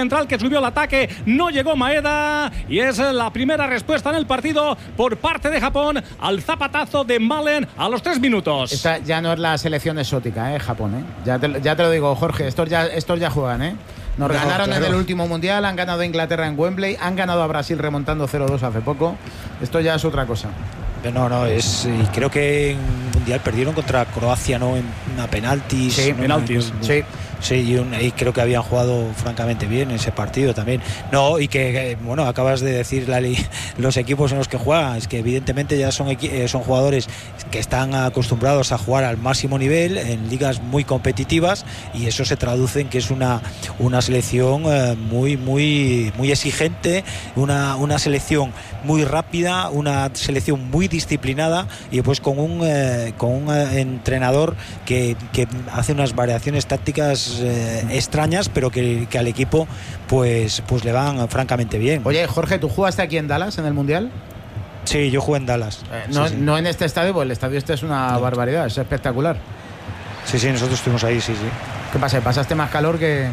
central que subió al ataque, no llegó Maeda y es la primera respuesta en el partido por parte de Japón al zapatazo de Malen a los 3 minutos. Esta ya no es la selección exótica, Japón, Ya te lo digo, Jorge, estos ya juegan, Nos ganaron en el último mundial, han ganado a Inglaterra en Wembley, han ganado a Brasil remontando 0-2 hace poco. Esto ya es otra cosa. Y creo que en mundial perdieron contra Croacia, ¿no? En una penaltis. Sí, penaltis. Sí. Sí, y creo que habían jugado francamente bien ese partido también. No, y que, bueno, acabas de decir los equipos en los que juegan, es que evidentemente ya son jugadores que están acostumbrados a jugar al máximo nivel en ligas muy competitivas, y eso se traduce en que es una selección muy exigente, una selección muy rápida, una selección muy disciplinada, y pues con un entrenador que hace unas variaciones tácticas extrañas, pero que al equipo pues le van francamente bien. Oye, Jorge, ¿tú jugaste aquí en Dallas en el Mundial? Sí, yo jugué en Dallas. No en este estadio, porque el estadio este es una barbaridad, es espectacular. Sí, nosotros estuvimos ahí, sí. ¿Qué pasa? ¿Pasaste más calor que...?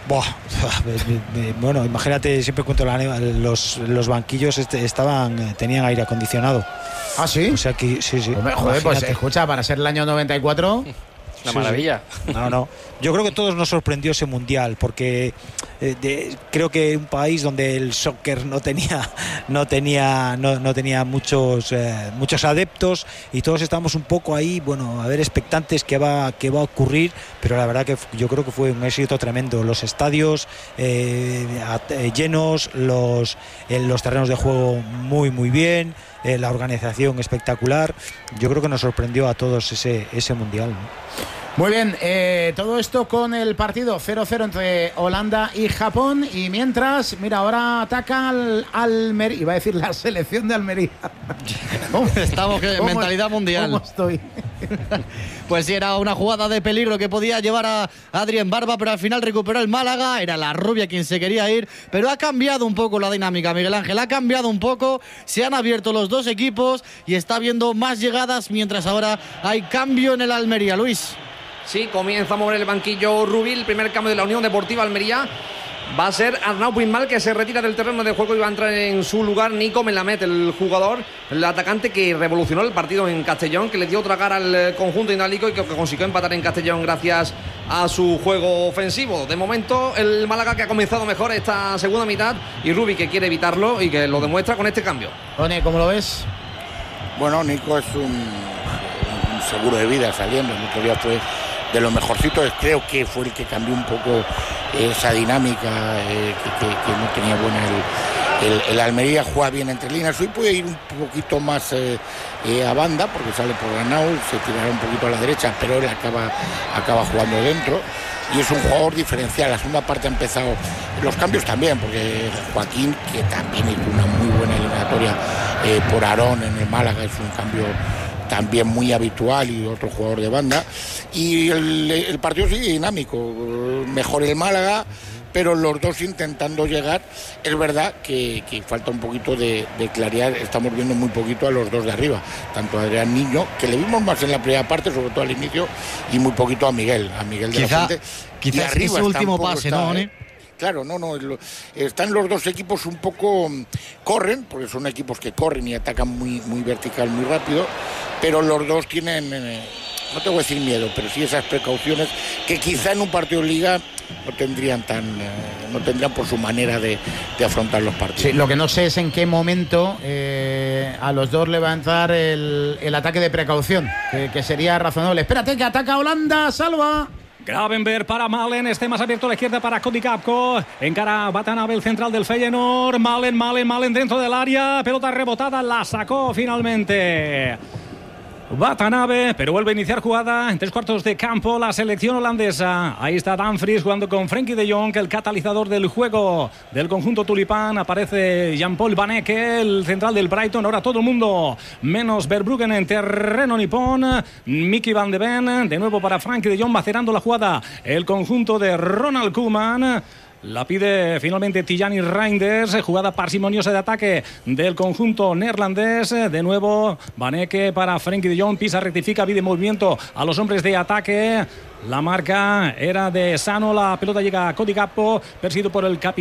Bueno, imagínate, siempre cuento los banquillos tenían aire acondicionado. ¿Ah, sí? O sea que sí. Joder, pues escucha, para ser el año 94... Una maravilla. No. Yo creo que a todos nos sorprendió ese mundial, porque creo que un país donde el soccer no tenía muchos adeptos, y todos estábamos un poco ahí, a ver, expectantes qué va a ocurrir, pero la verdad que yo creo que fue un éxito tremendo. Los estadios llenos, los terrenos de juego muy bien, la organización espectacular. Yo creo que nos sorprendió a todos ese mundial, ¿no? Muy bien, todo esto con el partido 0-0 entre Holanda y Japón, y mientras, mira, ahora ataca al Almería, iba a decir la selección de Almería. Estamos en mentalidad mundial. ¿Cómo estoy? Pues sí, era una jugada de peligro que podía llevar a Adrien Barba, pero al final recuperó el Málaga, era la rubia quien se quería ir, pero ha cambiado un poco la dinámica, Miguel Ángel, ha cambiado un poco, se han abierto los dos equipos y está habiendo más llegadas, mientras ahora hay cambio en el Almería, Luis. Sí, comienza a mover el banquillo Rubí, el primer cambio de la Unión Deportiva Almería. Va a ser Arnau Puigmal, que se retira del terreno de juego, y va a entrar en su lugar Nico Melamed, el jugador, el atacante que revolucionó el partido en Castellón, que le dio otra cara al conjunto inálico y que consiguió empatar en Castellón gracias a su juego ofensivo. De momento, el Málaga, que ha comenzado mejor esta segunda mitad, y Rubí, que quiere evitarlo y que lo demuestra con este cambio. Tony, ¿cómo lo ves? Bueno, Nico es un seguro de vida saliendo. El otro día fue de los mejorcitos, creo que fue el que cambió un poco esa dinámica que no tenía buena el Almería. Juega bien entre líneas, hoy puede ir un poquito más a banda, porque sale por Arnau, se tirará un poquito a la derecha, pero él acaba jugando dentro, y es un jugador diferencial. La segunda parte ha empezado, los cambios también, porque Joaquín, que también hizo una muy buena eliminatoria por Aarón en el Málaga, es un cambio también muy habitual, y otro jugador de banda, y el partido sigue dinámico, mejor el Málaga, pero los dos intentando llegar. Es verdad que falta un poquito de claridad, estamos viendo muy poquito a los dos de arriba, tanto a Adrián Niño, que le vimos más en la primera parte, sobre todo al inicio, y muy poquito a Miguel de la Fuente. Quizás ese último pase, ¿no? Claro, están los dos equipos un poco, corren, porque son equipos que corren y atacan muy vertical, muy rápido, pero los dos tienen, no te voy a decir miedo, pero sí esas precauciones que quizá en un partido de liga no tendrían por su manera de afrontar los partidos. Sí, lo que no sé es en qué momento a los dos le va a entrar el ataque de precaución, que sería razonable. Espérate, que ataca Holanda, salva. Gravenberg para Malen, más abierto a la izquierda para Cody Gakpo, encara Watanabe, el central del Feyenoord. Malen dentro del área, pelota rebotada, la sacó finalmente Watanabe, pero vuelve a iniciar jugada en 3/4 de campo la selección holandesa. Ahí está Dumfries jugando con Frenkie de Jong, el catalizador del juego del conjunto tulipán. Aparece Jean-Paul Van Ecke, el central del Brighton. Ahora todo el mundo menos Verbruggen en terreno nipón. Mickey Van de Ven, de nuevo para Frenkie de Jong, macerando la jugada el conjunto de Ronald Koeman. La pide finalmente Tijani Reinders, jugada parsimoniosa de ataque del conjunto neerlandés. De nuevo Van Ecke para Frenkie de Jong, pisa, rectifica, pide movimiento a los hombres de ataque. La marca era de Sano, la pelota llega a Cody Gakpo, perseguido por el capitán